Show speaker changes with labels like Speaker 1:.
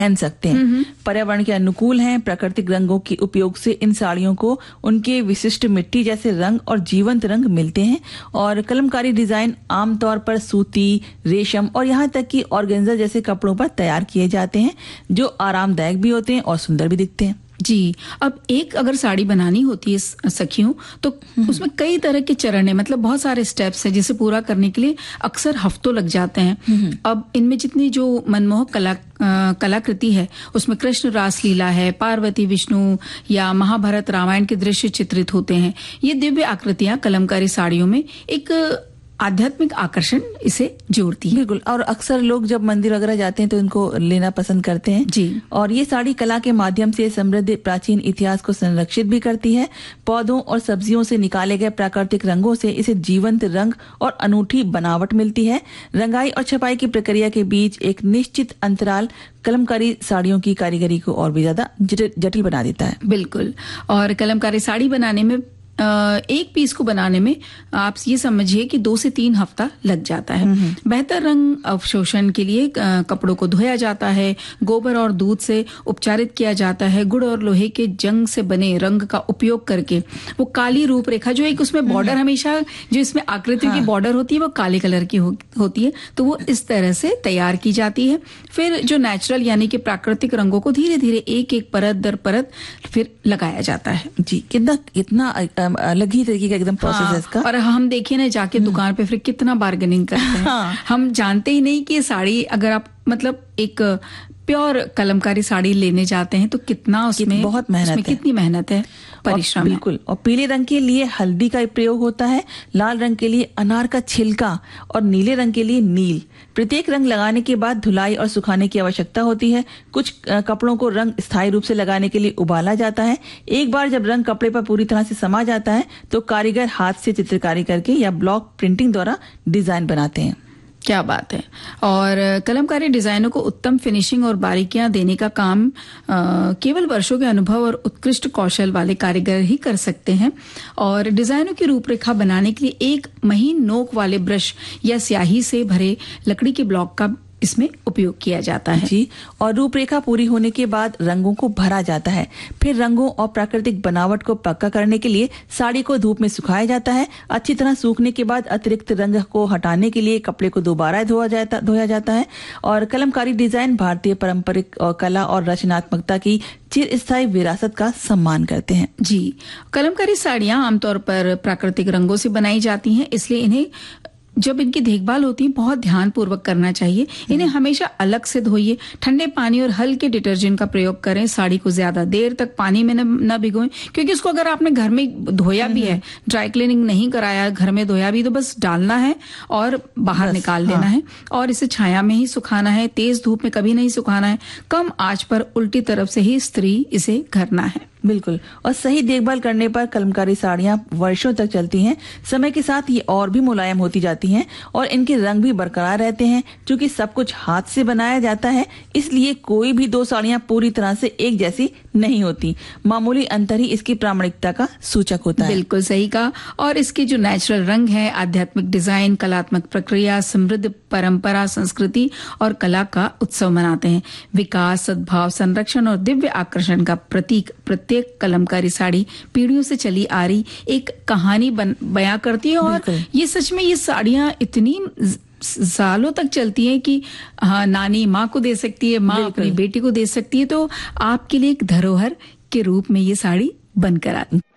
Speaker 1: पहन सकते हैं। पर्यावरण के अनुकूल हैं। प्राकृतिक रंगों के उपयोग से इन साड़ियों को उनके विशिष्ट मिट्टी जैसे रंग और जीवंत रंग मिलते हैं। और कलमकारी डिजाइन आमतौर पर सूती, रेशम और यहाँ तक कि ऑर्गेन्जा जैसे कपड़ों पर तैयार किए जाते हैं, जो आरामदायक भी होते हैं और सुंदर भी दिखते हैं।
Speaker 2: जी, अब एक अगर साड़ी बनानी होती है सखियों, तो उसमें कई तरह के चरण है, मतलब बहुत सारे स्टेप्स है, जिसे पूरा करने के लिए अक्सर हफ्तों लग जाते हैं। अब इनमें जितनी जो मनमोहक कलाकृति है, उसमें कृष्ण रासलीला है, पार्वती विष्णु या महाभारत रामायण के दृश्य चित्रित होते हैं। ये दिव्य आकृतियां कलमकारी साड़ियों में एक आध्यात्मिक आकर्षण इसे जोड़ती है।
Speaker 1: बिल्कुल, और अक्सर लोग जब मंदिर वगैरह जाते हैं तो इनको लेना पसंद करते हैं।
Speaker 2: जी,
Speaker 1: और ये साड़ी कला के माध्यम से समृद्ध प्राचीन इतिहास को संरक्षित भी करती है। पौधों और सब्जियों से निकाले गए प्राकृतिक रंगों से इसे जीवंत रंग और अनूठी बनावट मिलती है। रंगाई और छपाई की प्रक्रिया के बीच एक निश्चित अंतराल कलमकारी साड़ियों की कारीगरी को और भी ज्यादा जटिल बना देता है।
Speaker 2: बिल्कुल, और कलमकारी साड़ी बनाने में एक पीस को बनाने में आप ये समझिए कि 2 से 3 हफ्ता लग जाता है। बेहतर रंग अवशोषण के लिए कपड़ों को धोया जाता है, गोबर और दूध से उपचारित किया जाता है। गुड़ और लोहे के जंग से बने रंग का उपयोग करके वो काली रूपरेखा, जो एक उसमें बॉर्डर हमेशा जो इसमें आकृति की बॉर्डर होती है वो काले कलर की होती है, तो वो इस तरह से तैयार की जाती है। फिर जो नेचुरल यानी कि प्राकृतिक रंगों को धीरे धीरे एक एक परत दर परत फिर लगाया जाता है।
Speaker 1: जी, कितना अलग ही तरीके का एकदम प्रोसेस है इसका।
Speaker 2: और हम देखिए ना जाके दुकान पे फिर कितना बार्गेनिंग करते हैं। हम जानते ही नहीं कि साड़ी अगर आप मतलब एक प्योर कलमकारी साड़ी लेने जाते हैं तो कितना उसमें
Speaker 1: बहुत मेहनत है,
Speaker 2: कितनी मेहनत है, परिश्रम।
Speaker 1: बिल्कुल, और पीले रंग के लिए हल्दी का प्रयोग होता है, लाल रंग के लिए अनार का छिलका और नीले रंग के लिए नील। प्रत्येक रंग लगाने के बाद धुलाई और सुखाने की आवश्यकता होती है। कुछ कपड़ों को रंग स्थायी रूप से लगाने के लिए उबाला जाता है। एक बार जब रंग कपड़े पर पूरी तरह से समा जाता है तो कारीगर हाथ से चित्रकारी करके या ब्लॉक प्रिंटिंग द्वारा डिजाइन बनाते हैं।
Speaker 2: क्या बात है। और कलमकारी डिजाइनों को उत्तम फिनिशिंग और बारीकियां देने का काम केवल वर्षों के अनुभव और उत्कृष्ट कौशल वाले कारीगर ही कर सकते हैं। और डिजाइनों की रूपरेखा बनाने के लिए एक महीन नोक वाले ब्रश या स्याही से भरे लकड़ी के ब्लॉक का इसमें उपयोग किया जाता है।
Speaker 1: जी, और रूपरेखा पूरी होने के बाद रंगों को भरा जाता है। फिर रंगों और प्राकृतिक बनावट को पक्का करने के लिए साड़ी को धूप में सुखाया जाता है। अच्छी तरह सूखने के बाद अतिरिक्त रंग को हटाने के लिए कपड़े को दोबारा धोया जाता है। और कलमकारी डिजाइन भारतीय पारंपरिक कला और रचनात्मकता की चिरस्थायी विरासत का सम्मान करते हैं।
Speaker 2: जी, कलमकारी साड़ियां आमतौर पर प्राकृतिक रंगों से बनाई जाती हैं, इसलिए इन्हें जब इनकी देखभाल होती है बहुत ध्यान पूर्वक करना चाहिए। इन्हें हमेशा अलग से धोइए, ठंडे पानी और हल्के डिटर्जेंट का प्रयोग करें। साड़ी को ज्यादा देर तक पानी में न भिगोएं, क्योंकि इसको अगर आपने घर में धोया भी है, ड्राई क्लीनिंग नहीं कराया, घर में धोया भी, तो बस डालना है और बाहर निकाल देना है। और इसे छाया में ही सुखाना है, तेज धूप में कभी नहीं सुखाना है। कम आंच पर उल्टी तरफ से ही इस्त्री इसे करना है।
Speaker 1: बिल्कुल, और सही देखभाल करने पर कलमकारी साड़ियां वर्षों तक चलती हैं। समय के साथ ये और भी मुलायम होती जाती हैं और इनके रंग भी बरकरार रहते हैं। क्योंकि सब कुछ हाथ से बनाया जाता है, इसलिए कोई भी 2 साड़ियां पूरी तरह से एक जैसी नहीं होती। मामूली अंतर ही इसकी प्रामाणिकता का सूचक होता है।
Speaker 2: बिल्कुल सही कहा। और इसके जो नेचुरल रंग है, आध्यात्मिक डिजाइन, कलात्मक प्रक्रिया, समृद्ध परंपरा, संस्कृति और कला का उत्सव मनाते हैं। विकास, सद्भाव, संरक्षण और दिव्य आकर्षण का प्रतीक प्रत्येक कलमकारी साड़ी पीढ़ियों से चली आ रही एक कहानी बयां करती है। और ये सच में ये साड़ियां इतनी सालों तक चलती है कि हाँ, नानी माँ को दे सकती है, माँ अपनी बेटी को दे सकती है, तो आपके लिए एक धरोहर के रूप में ये साड़ी बनकर आती है।